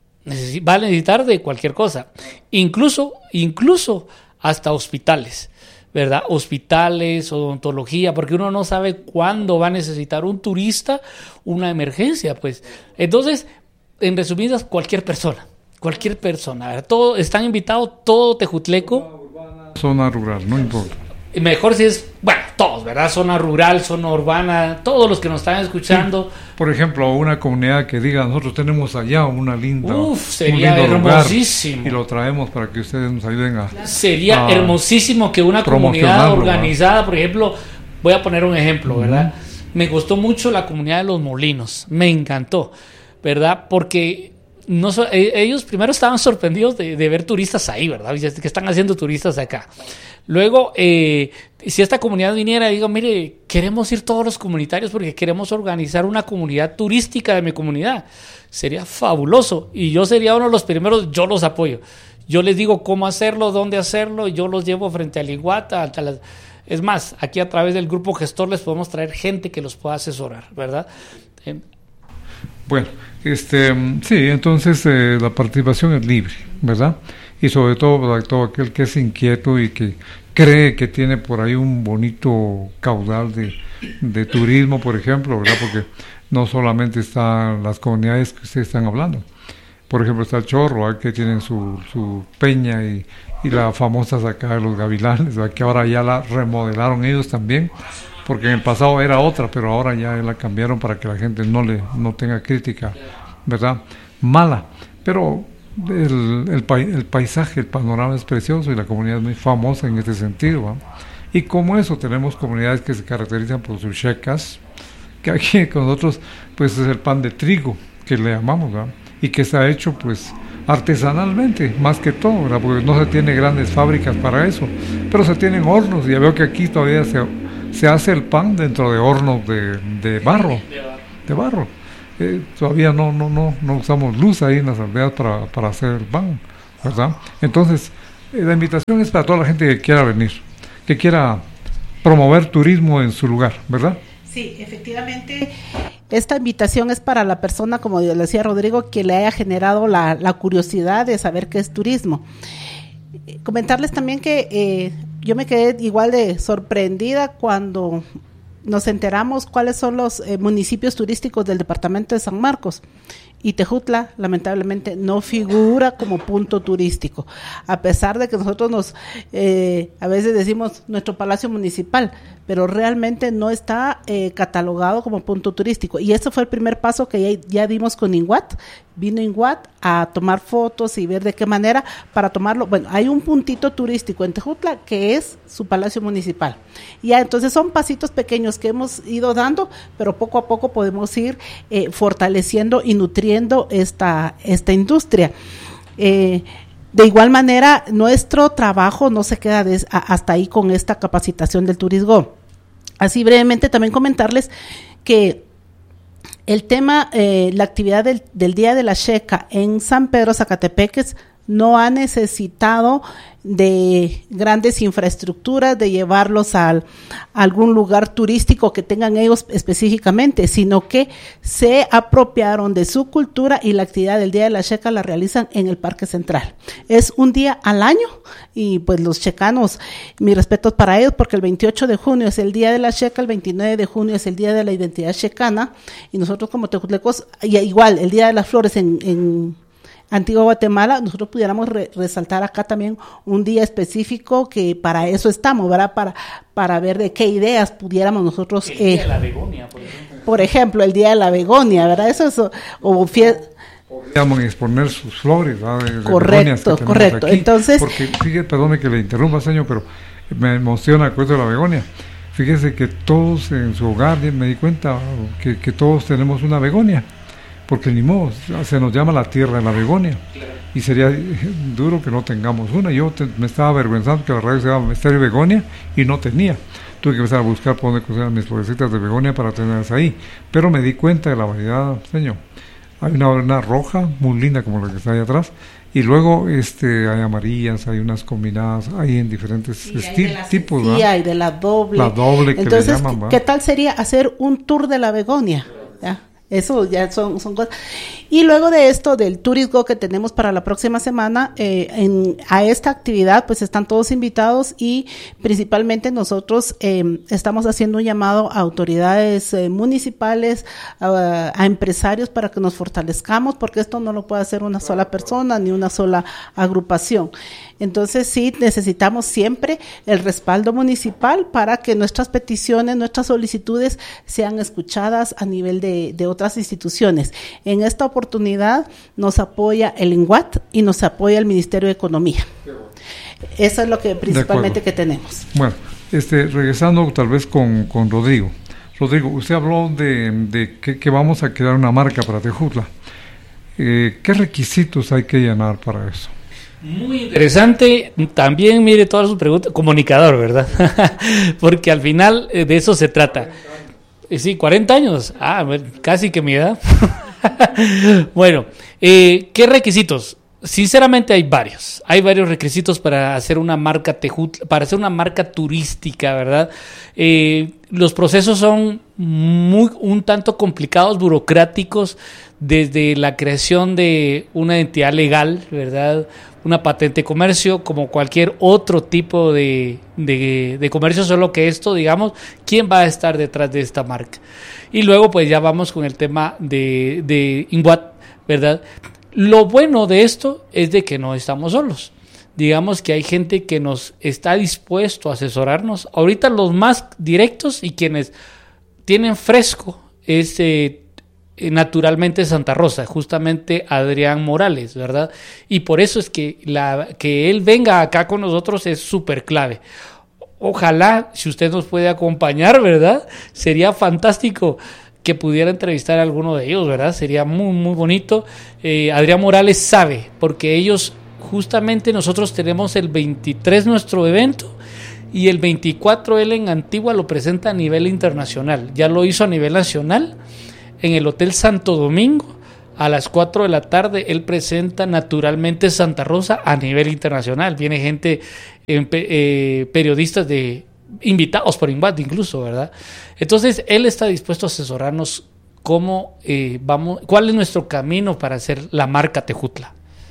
va a necesitar de cualquier cosa, incluso, incluso hasta hospitales, ¿verdad? Hospitales, odontología, porque uno no sabe cuándo va a necesitar un turista una emergencia, pues. Entonces, en resumidas, cualquier persona, cualquier persona, ¿verdad? Todo, están invitados todo tejutleco. Zona rural, no importa. Mejor si es, bueno, todos, ¿verdad? Zona rural, zona urbana, todos los que nos están escuchando. Sí. Por ejemplo, una comunidad que diga, nosotros tenemos allá una linda, Uf, sería un lindo hermosísimo lugar, y lo traemos para que ustedes nos ayuden a... Sería a hermosísimo que una comunidad organizada, por ejemplo, voy a poner un ejemplo, uh-huh. ¿verdad? Me gustó mucho la comunidad de Los Molinos, me encantó, ¿verdad? Porque... No, ellos primero estaban sorprendidos de, de ver turistas ahí, ¿verdad? ¿Qué están haciendo turistas acá? Luego, eh, si esta comunidad viniera y digo, mire, queremos ir todos los comunitarios porque queremos organizar una comunidad turística de mi comunidad. Sería fabuloso y yo sería uno de los primeros, yo los apoyo. Yo les digo cómo hacerlo, dónde hacerlo, yo los llevo frente al Iguata, a las... Es más, aquí a través del grupo gestor les podemos traer gente que los pueda asesorar, ¿verdad? Eh, Bueno, este, sí, entonces eh, la participación es libre, ¿verdad? Y sobre todo para todo aquel que es inquieto y que cree que tiene por ahí un bonito caudal de, de turismo, por ejemplo, ¿verdad? Porque no solamente están las comunidades que ustedes están hablando. Por ejemplo, está el Chorro, ¿eh? Que tienen su, su peña y, y la famosa sacada de los gavilanes, ¿verdad? Que ahora ya la remodelaron ellos también. Porque en el pasado era otra, pero ahora ya la cambiaron para que la gente no le no tenga crítica, ¿verdad? Mala. Pero el, el, el paisaje, el panorama es precioso y la comunidad es muy famosa en este sentido, ¿verdad? Y como eso, tenemos comunidades que se caracterizan por sus checas, que aquí con nosotros pues es el pan de trigo, que le llamamos, ¿verdad? Y que está hecho pues artesanalmente, más que todo, ¿verdad? Porque no se tiene grandes fábricas para eso, pero se tienen hornos. Ya veo que aquí todavía se, se hace el pan dentro de hornos de, de barro, de barro. Eh, todavía no, no, no, no usamos luz ahí en las aldeas para, para hacer el pan, ¿verdad? Entonces, eh, la invitación es para toda la gente que quiera venir, que quiera promover turismo en su lugar, ¿verdad? Sí, efectivamente. Esta invitación es para la persona, como decía Rodrigo, que le haya generado la, la curiosidad de saber qué es turismo. Eh, comentarles también que eh, yo me quedé igual de sorprendida cuando nos enteramos cuáles son los eh, municipios turísticos del departamento de San Marcos. Y Tejutla, lamentablemente, no figura como punto turístico, a pesar de que nosotros nos, eh, a veces decimos nuestro palacio municipal, pero realmente no está eh, catalogado como punto turístico. Y ese fue el primer paso que ya, ya dimos con INGUAT. Vino INGUAT a tomar fotos y ver de qué manera para tomarlo. Bueno, hay un puntito turístico en Tejutla que es su palacio municipal. Y ya, entonces son pasitos pequeños que hemos ido dando, pero poco a poco podemos ir eh, fortaleciendo y nutriendo esta, esta industria. Eh, de igual manera, nuestro trabajo no se queda des, a, hasta ahí con esta capacitación del Turisgo. Así brevemente también comentarles que el tema, eh, la actividad del, del Día de la Checa en San Pedro Zacatepeques no ha necesitado de grandes infraestructuras, de llevarlos al, a algún lugar turístico que tengan ellos específicamente, sino que se apropiaron de su cultura y la actividad del Día de la Checa la realizan en el Parque Central. Es un día al año y pues los checanos, mis respetos para ellos, porque el veintiocho de junio es el Día de la Checa, el veintinueve de junio es el Día de la Identidad Checana y nosotros como tejutlecos, y igual el Día de las Flores en, en Antigua Guatemala, nosotros pudiéramos re- resaltar acá también un día específico que para eso estamos, ¿verdad? Para, para ver de qué ideas pudiéramos nosotros... El Día eh, de la Begonia, por ejemplo. Por ejemplo, el Día de la Begonia, ¿verdad? Eso es... O fiesta... Podríamos exponer sus flores, ¿verdad? De, de correcto, correcto. Aquí, entonces... Porque, fíjese, perdone que le interrumpa, señor, pero me emociona el cuento de la begonia. Fíjese que todos en su hogar, me di cuenta que, que todos tenemos una begonia. Porque ni modo, se nos llama la tierra de la begonia, claro. Y sería duro que no tengamos una. Yo te, me estaba avergonzando que la radio se llama Estéreo Begonia y no tenía. Tuve que empezar a buscar por dónde coser mis florecitas de begonia para tenerlas ahí, pero me di cuenta de la variedad, señor. Hay una, una roja muy linda como la que está ahí atrás, y luego este hay amarillas, hay unas combinadas, hay en diferentes sí, esti- tipos. Sí, hay de la doble. La doble que entonces, le llaman, ¿va? ¿Qué tal sería hacer un tour de la begonia? ¿Ya? Eso ya son, son cosas. Y luego de esto, del Turisgo que tenemos para la próxima semana, eh, en, a esta actividad pues están todos invitados y principalmente nosotros eh, estamos haciendo un llamado a autoridades eh, municipales, a, a empresarios para que nos fortalezcamos, porque esto no lo puede hacer una sola persona ni una sola agrupación. Entonces sí necesitamos siempre el respaldo municipal para que nuestras peticiones, nuestras solicitudes sean escuchadas a nivel de, de otras instituciones. En esta oportunidad nos apoya el INGUAT y nos apoya el Ministerio de Economía. Eso es lo que principalmente que tenemos. Bueno, este, regresando tal vez con, con Rodrigo. Rodrigo, usted habló de, de que, que vamos a crear una marca para Tejutla. Eh, ¿Qué requisitos hay que llenar para eso? Muy interesante, también mire todas sus preguntas, comunicador, ¿verdad? Porque al final de eso se trata. Sí, cuarenta años, ah, casi que mi edad. Bueno, eh, ¿qué requisitos? Sinceramente hay varios, hay varios requisitos para hacer una marca Tejutla, para hacer una marca turística, ¿verdad? Eh, los procesos son muy, un tanto complicados, burocráticos, desde la creación de una entidad legal, ¿verdad? Una patente de comercio, como cualquier otro tipo de, de, de comercio, solo que esto, digamos, ¿quién va a estar detrás de esta marca? Y luego pues ya vamos con el tema de, de INGUAT, ¿verdad? Lo bueno de esto es de que no estamos solos. Digamos que hay gente que nos está dispuesto a asesorarnos. Ahorita los más directos y quienes tienen fresco es eh, naturalmente Santa Rosa, justamente Adrián Morales, ¿verdad? Y por eso es que, la, que él venga acá con nosotros es súper clave. Ojalá, si usted nos puede acompañar, ¿verdad? Sería fantástico que pudiera entrevistar a alguno de ellos, ¿verdad? Sería muy, muy bonito. Eh, Adrián Morales sabe, porque ellos, justamente nosotros tenemos el veintitrés nuestro evento, y el veinticuatro él en Antigua lo presenta a nivel internacional. Ya lo hizo a nivel nacional en el Hotel Santo Domingo. A las cuatro de la tarde él presenta Naturalmente Santa Rosa a nivel internacional. Viene gente, eh, eh, periodistas de invitados por INVAT incluso, ¿verdad? Entonces él está dispuesto a asesorarnos cómo eh, vamos, cuál es nuestro camino para hacer la marca Tejutla.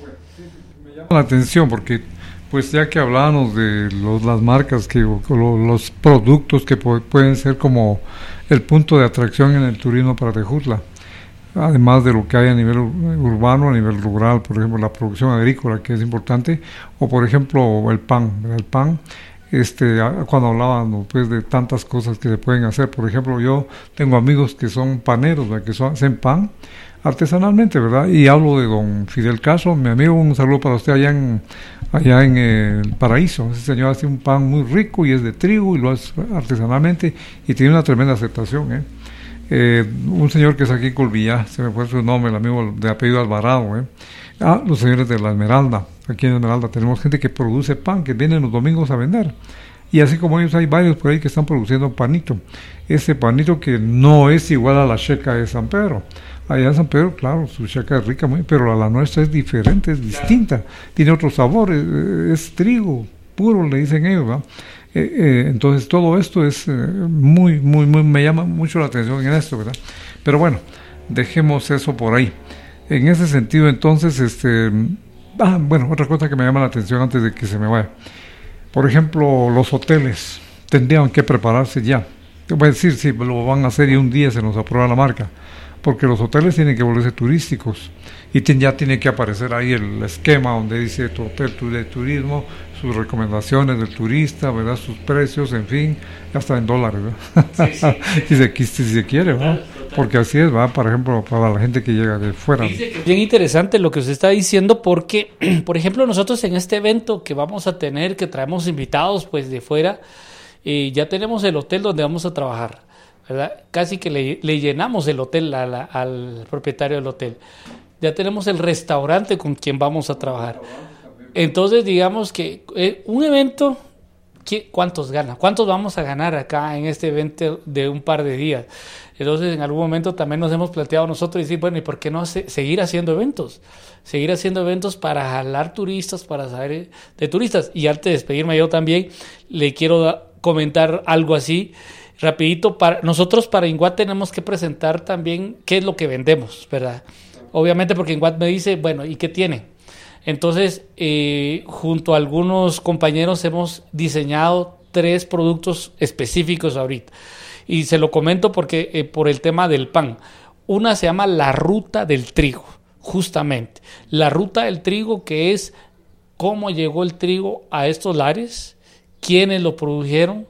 Me llama la atención porque pues ya que hablábamos de los, las marcas, que los productos que po- pueden ser como el punto de atracción en el turismo para Tejutla, además de lo que hay a nivel urbano, a nivel rural, por ejemplo la producción agrícola, que es importante, o por ejemplo el pan, ¿verdad? El pan, este, cuando hablaban pues de tantas cosas que se pueden hacer, por ejemplo yo tengo amigos que son paneros, ¿verdad? Que son, hacen pan artesanalmente, ¿verdad? Y hablo de don Fidel Castro, mi amigo, un saludo para usted allá en allá en el Paraíso. Ese señor hace un pan muy rico y es de trigo y lo hace artesanalmente y tiene una tremenda aceptación, ¿eh? Eh, un señor que es aquí en Colvillá, se me fue su nombre, el amigo de apellido Alvarado, ¿eh? Ah, los señores de la Esmeralda, aquí en Esmeralda tenemos gente que produce pan, que vienen los domingos a vender, y así como ellos hay varios por ahí que están produciendo panito, ese panito que no es igual a la checa de San Pedro. Allá en San Pedro, claro, su checa es rica, muy, pero la, la nuestra es diferente, es distinta, tiene otro sabor, es, es trigo puro, le dicen ellos, ¿verdad? Eh, eh, entonces todo esto es eh, muy, muy, muy, me llama mucho la atención en esto, ¿verdad? Pero bueno, dejemos eso por ahí. En ese sentido, entonces, este, ah, bueno, otra cosa que me llama la atención antes de que se me vaya. Por ejemplo, los hoteles tendrían que prepararse ya. Voy a decir, si lo van a hacer y un día se nos aprueba la marca, porque los hoteles tienen que volverse turísticos y ten, ya tiene que aparecer ahí el esquema donde dice tu hotel de turismo, sus recomendaciones del turista, ¿verdad? Sus precios, en fin, hasta en dólares, ¿verdad? Sí, sí. si, se, si se quiere, ¿verdad? Porque así es, ¿verdad? Por ejemplo, para la gente que llega de fuera. Bien interesante lo que usted está diciendo, porque, por ejemplo, nosotros en este evento que vamos a tener, que traemos invitados pues de fuera, eh, ya tenemos el hotel donde vamos a trabajar, ¿verdad? Casi que le, le llenamos el hotel a la, al propietario del hotel. Ya tenemos el restaurante con quien vamos a trabajar. Entonces, digamos que eh, un evento, ¿qué, ¿cuántos gana? ¿Cuántos vamos a ganar acá en este evento de un par de días? Entonces, en algún momento también nos hemos planteado nosotros decir, bueno, ¿y por qué no se, seguir haciendo eventos? Seguir haciendo eventos para jalar turistas, para saber de turistas. Y antes de despedirme yo también, le quiero da, comentar algo así, rapidito. Para, nosotros para INVAT tenemos que presentar también qué es lo que vendemos, ¿verdad? Obviamente porque INVAT me dice, bueno, ¿y qué tiene? Entonces, eh, junto a algunos compañeros hemos diseñado tres productos específicos ahorita. Y se lo comento porque eh, por el tema del pan. Una se llama la ruta del trigo, justamente. La ruta del trigo, que es cómo llegó el trigo a estos lares, quiénes lo produjeron,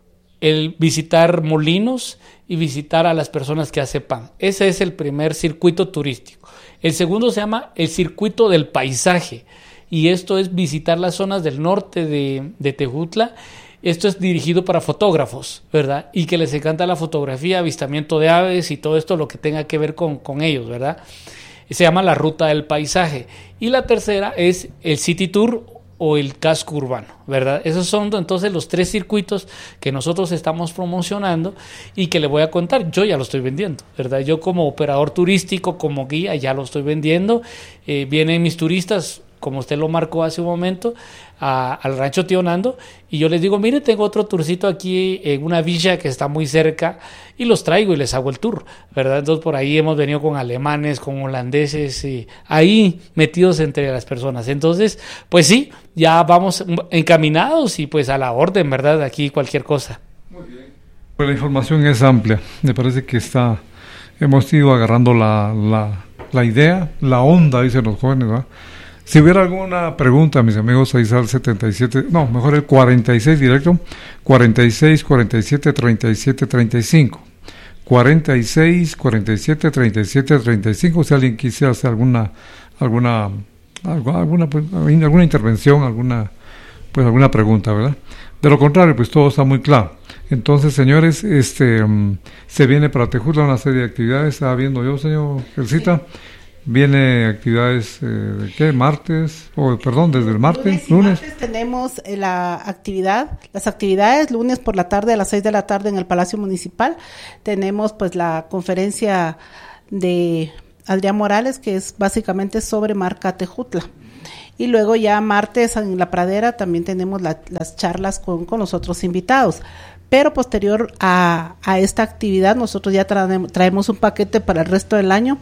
el visitar molinos y visitar a las personas que hacen pan. Ese es el primer circuito turístico. El segundo se llama el circuito del paisaje, y esto es visitar las zonas del norte de, de Tejutla. Esto es dirigido para fotógrafos, ¿verdad? Y que les encanta la fotografía, avistamiento de aves y todo esto lo que tenga que ver con, con ellos, ¿verdad? Se llama la ruta del paisaje. Y la tercera es el City Tour o el casco urbano, ¿verdad? Esos son entonces los tres circuitos que nosotros estamos promocionando y que le voy a contar. Yo ya lo estoy vendiendo, ¿verdad? Yo como operador turístico, como guía, ya lo estoy vendiendo. Eh, vienen mis turistas, como usted lo marcó hace un momento, a, al rancho Tío Nando, y yo les digo, mire, tengo otro tourcito aquí en una villa que está muy cerca, y los traigo y les hago el tour, ¿verdad? Entonces por ahí hemos venido con alemanes, con holandeses, y ahí metidos entre las personas. Entonces, pues sí, ya vamos encaminados y pues a la orden, ¿verdad? Aquí cualquier cosa. Muy bien. Pues la información es amplia, me parece que está, hemos ido agarrando la, la, la idea, la onda, dicen los jóvenes, ¿verdad? Si hubiera alguna pregunta, mis amigos, ahí sale setenta y siete, no, mejor el cuarenta y seis directo, cuarenta y seis, cuarenta y siete, treinta y siete, treinta y cinco, cuarenta y seis, cuarenta y siete, treinta y siete, treinta y cinco, si alguien quisiera hacer alguna, alguna, alguna, pues, alguna intervención, alguna, pues alguna pregunta, ¿verdad? De lo contrario, pues todo está muy claro. Entonces, señores, este um, se viene para Tejutla una serie de actividades. Estaba viendo yo, señor Elcita. Sí. Viene actividades, eh, ¿de qué? ¿Martes? O, perdón, desde el martes, lunes. lunes. Martes tenemos eh, la actividad, las actividades, lunes por la tarde a las seis de la tarde en el Palacio Municipal. Tenemos pues la conferencia de Adrián Morales, que es básicamente sobre marca Tejutla. Y luego ya martes en la Pradera también tenemos la, las charlas con, con los otros invitados. Pero posterior a, a esta actividad, nosotros ya traemos, traemos un paquete para el resto del año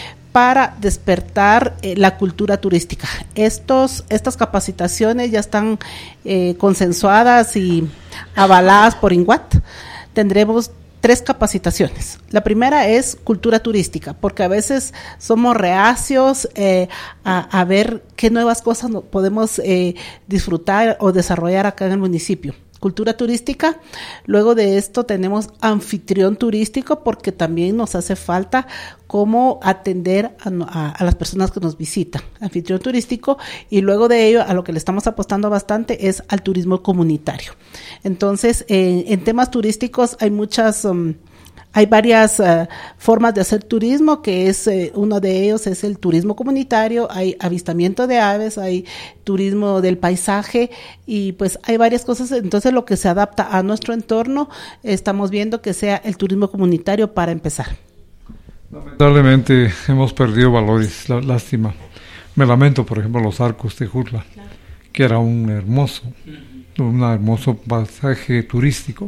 para despertar eh, la cultura turística. Estos, estas capacitaciones ya están eh, consensuadas y avaladas por INGUAT. Tendremos tres capacitaciones. La primera es cultura turística, porque a veces somos reacios eh, a, a ver qué nuevas cosas podemos eh, disfrutar o desarrollar acá en el municipio. Cultura turística. Luego de esto tenemos anfitrión turístico, porque también nos hace falta cómo atender a, a, a las personas que nos visitan. Anfitrión turístico. Y luego de ello, a lo que le estamos apostando bastante es al turismo comunitario. Entonces, eh, en temas turísticos hay muchas... Um, Hay varias uh, formas de hacer turismo, que es eh, uno de ellos es el turismo comunitario, hay avistamiento de aves, hay turismo del paisaje y pues hay varias cosas. Entonces lo que se adapta a nuestro entorno, estamos viendo que sea el turismo comunitario para empezar. Lamentablemente hemos perdido valores, la, lástima. Me lamento, por ejemplo, los arcos de Tejutla, claro, que era un hermoso, un hermoso pasaje turístico.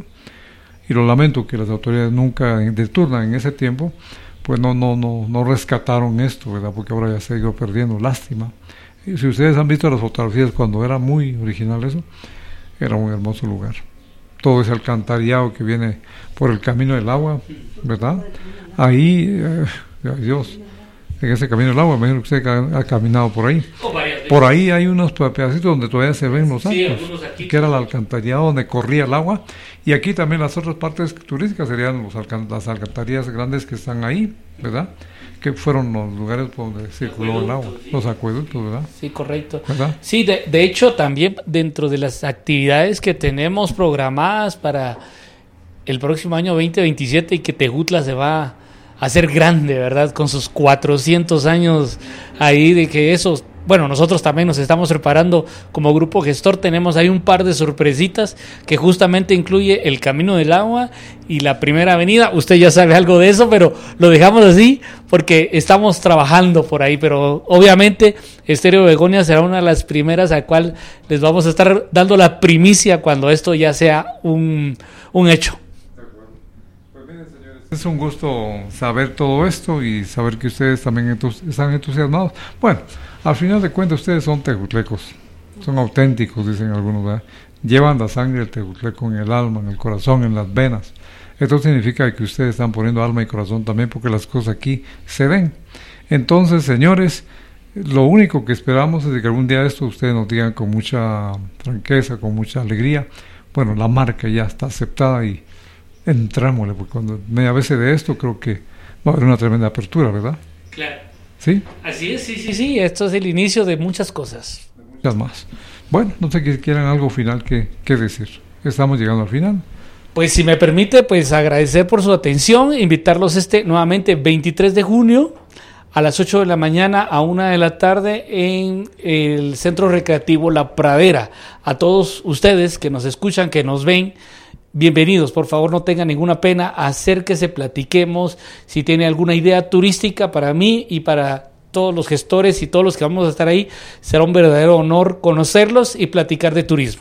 Y lo lamento que las autoridades nunca de turno en ese tiempo pues no no no no rescataron esto, ¿verdad? Porque ahora ya se ha ido perdiendo, lástima. Y si ustedes han visto las fotografías cuando era muy original eso, era un hermoso lugar. Todo ese alcantarillado que viene por el camino del agua, ¿verdad? Ahí, eh, ay Dios, en ese camino del agua, me imagino que usted ha, ha caminado por ahí. Por ahí hay unos pedacitos donde todavía se ven los arcos, sí, que era el alcantarillado donde corría el agua. Y aquí también las otras partes turísticas serían los alcan- las alcantarillas grandes que están ahí, ¿verdad? Que fueron los lugares donde circuló el agua, los acueductos, ¿verdad? Sí, correcto. ¿Verdad? Sí, de, de hecho también dentro de las actividades que tenemos programadas para el próximo año veinte veintisiete y que Tejutla se va a hacer grande, ¿verdad? Con sus cuatrocientos años ahí de que esos... Bueno, nosotros también nos estamos preparando como grupo gestor, tenemos ahí un par de sorpresitas que justamente incluye el Camino del Agua y la Primera Avenida. Usted ya sabe algo de eso, pero lo dejamos así porque estamos trabajando por ahí, pero obviamente Estéreo Begonia será una de las primeras a cual les vamos a estar dando la primicia cuando esto ya sea un, un hecho. Es un gusto saber todo esto y saber que ustedes también entus- están entusiasmados. Bueno, al final de cuentas ustedes son tejutlecos, son auténticos, dicen algunos, ¿verdad? Llevan la sangre del tejutleco en el alma, en el corazón, en las venas. Esto significa que ustedes están poniendo alma y corazón también, porque las cosas aquí se ven. Entonces, señores, lo único que esperamos es que algún día esto ustedes nos digan con mucha franqueza, con mucha alegría, bueno, la marca ya está aceptada y entrámosle, porque cuando media vez de esto creo que va a haber una tremenda apertura, ¿verdad? Claro. ¿Sí? Así es, sí, sí, sí, esto es el inicio de muchas cosas. Muchas más. Bueno, no sé si quieran algo final que, que decir. Estamos llegando al final. Pues si me permite, pues agradecer por su atención, invitarlos este nuevamente veintitrés de junio a las ocho de la mañana a una de la tarde en el Centro Recreativo La Pradera. A todos ustedes que nos escuchan, que nos ven, bienvenidos, por favor no tengan ninguna pena, acérquese, platiquemos, si tiene alguna idea turística para mí y para todos los gestores y todos los que vamos a estar ahí, será un verdadero honor conocerlos y platicar de turismo.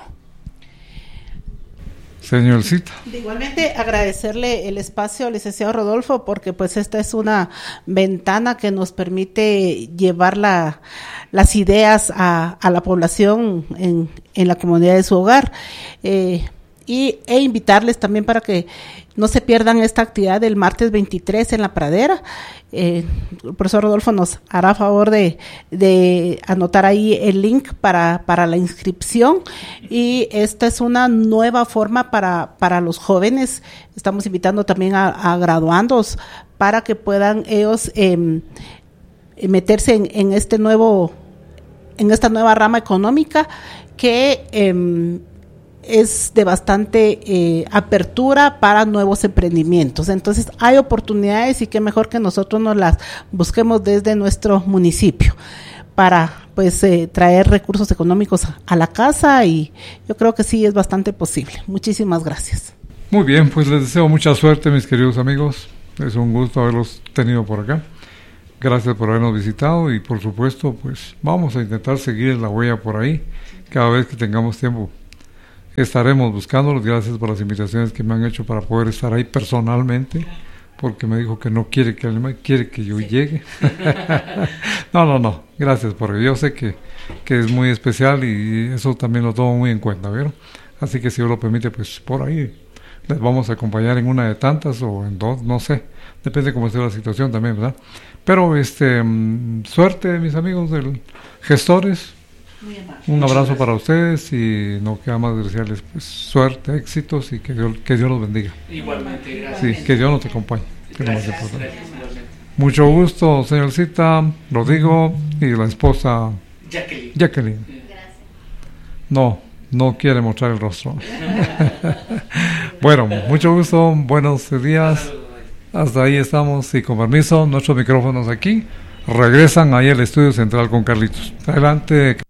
Señorcita. Igualmente agradecerle el espacio al licenciado Rodolfo, porque pues esta es una ventana que nos permite llevar la, las ideas a, a la población en, en la comunidad de su hogar. Eh, Y, e invitarles también para que no se pierdan esta actividad del martes veintitrés en la Pradera. Eh, el profesor Rodolfo nos hará favor de, de anotar ahí el link para, para la inscripción, y esta es una nueva forma para, para los jóvenes. Estamos invitando también a, a graduandos para que puedan ellos eh, meterse en, en este nuevo, en esta nueva rama económica que eh, es de bastante eh, apertura para nuevos emprendimientos. Entonces hay oportunidades y qué mejor que nosotros nos las busquemos desde nuestro municipio para pues eh, traer recursos económicos a la casa, y yo creo que sí es bastante posible. Muchísimas gracias. Muy bien, pues les deseo mucha suerte, mis queridos amigos. Es un gusto haberlos tenido por acá. Gracias por habernos visitado y por supuesto pues vamos a intentar seguir la huella por ahí cada vez que tengamos tiempo. Estaremos buscándolos. Gracias por las invitaciones que me han hecho para poder estar ahí personalmente, porque me dijo que no quiere que alguien quiere que yo sí. llegue. no, no, no, gracias, porque yo sé que, que es muy especial y eso también lo tomo muy en cuenta, ¿vieron? Así que si Dios lo permite, pues por ahí les vamos a acompañar en una de tantas o en dos, no sé, depende cómo esté la situación también, ¿verdad? Pero este suerte, mis amigos del gestores. Un abrazo para ustedes y no queda más desearles pues, suerte, éxitos y que Dios, que Dios los bendiga. Igualmente, gracias. Sí, que Dios nos acompañe. Que Gracias, es lo más importante. gracias, Mucho gusto, señorcita Rodrigo y la esposa Jacqueline. Jacqueline. Gracias. No, no quiere mostrar el rostro. Bueno, mucho gusto, buenos días. Hasta ahí estamos y con permiso, nuestros micrófonos aquí regresan ahí al estudio central con Carlitos. Adelante.